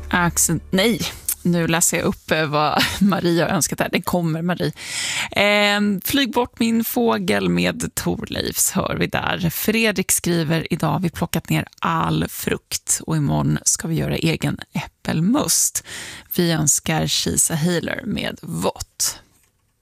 Nej, nu läser jag upp vad Maria har önskat här. Det kommer, Marie. Flyg bort min fågel med Torleifs hör vi där. Fredrik skriver: idag har vi plockat ner all frukt och imorgon ska vi göra egen äppelmust. Vi önskar She's a Healer med Vott.